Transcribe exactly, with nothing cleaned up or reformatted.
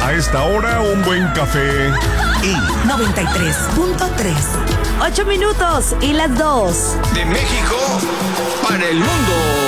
A esta hora, un buen café y noventa y tres punto tres. Ocho minutos y las dos. De México para el mundo.